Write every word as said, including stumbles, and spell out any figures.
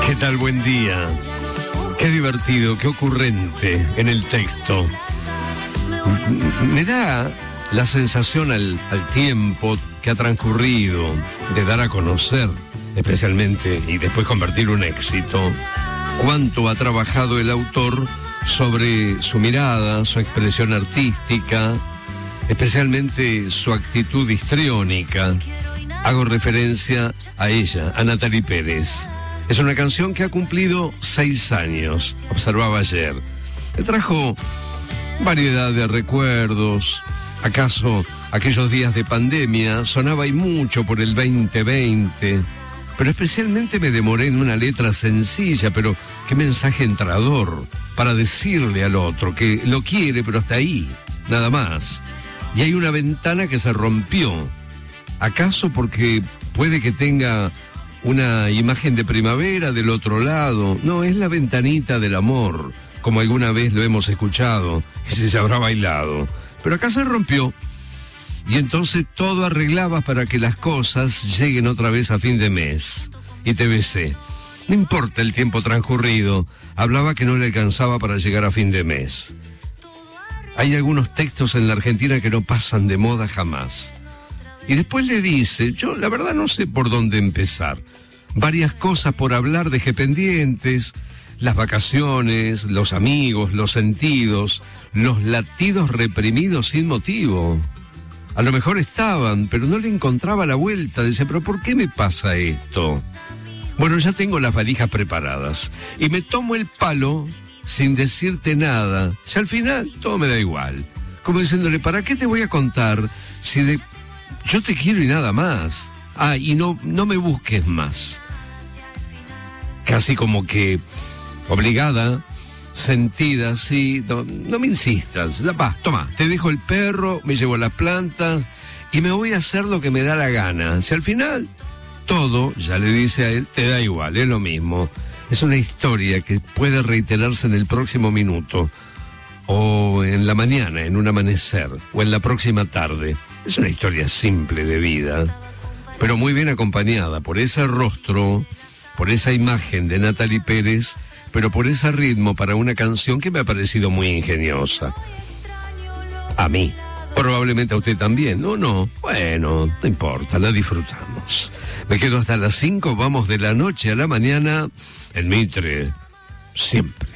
¿Qué tal? Buen día. Qué divertido, qué ocurrente en el texto. Me da la sensación al, al tiempo que ha transcurrido de dar a conocer, especialmente, y después convertirlo en éxito, cuánto ha trabajado el autor sobre su mirada, su expresión artística, especialmente su actitud histriónica. Hago referencia a ella, a Natalie Pérez. Es una canción que ha cumplido seis años, observaba ayer. Me trajo variedad de recuerdos. ¿Acaso aquellos días de pandemia sonaba y mucho por el veinte veinte? Pero especialmente me demoré en una letra sencilla, pero qué mensaje entrador, para decirle al otro que lo quiere, pero hasta ahí, nada más. Y hay una ventana que se rompió. ¿Acaso porque puede que tenga una imagen de primavera del otro lado? No, es la ventanita del amor, como alguna vez lo hemos escuchado y se habrá bailado. Pero acá se rompió. Y entonces todo arreglabas para que las cosas lleguen otra vez a fin de mes. Y te besé. No importa el tiempo transcurrido, hablaba que no le alcanzaba para llegar a fin de mes. Hay algunos textos en la Argentina que no pasan de moda jamás. Y después le dice, yo la verdad no sé por dónde empezar. Varias cosas por hablar, dejé pendientes, las vacaciones, los amigos, los sentidos, los latidos reprimidos sin motivo. A lo mejor estaban, pero no le encontraba la vuelta. Dice, pero ¿por qué me pasa esto? Bueno, ya tengo las valijas preparadas y me tomo el palo sin decirte nada. Si al final todo me da igual. Como diciéndole, ¿para qué te voy a contar si de... yo te quiero y nada más? Ah, y no, no me busques más. Casi como que obligada, sentida, sí, no, no me insistas. Va, toma, te dejo el perro, me llevo las plantas y me voy a hacer lo que me da la gana. Si al final todo, ya le dice a él, te da igual, es lo mismo. Es una historia que puede reiterarse en el próximo minuto, o en la mañana, en un amanecer, o en la próxima tarde. Es una historia simple de vida, pero muy bien acompañada por ese rostro, por esa imagen de Natalie Pérez, pero por ese ritmo para una canción que me ha parecido muy ingeniosa. A mí. Probablemente a usted también. No, no. Bueno, no importa, la disfrutamos. Me quedo hasta las cinco, vamos de la noche a la mañana en Mitre. Siempre.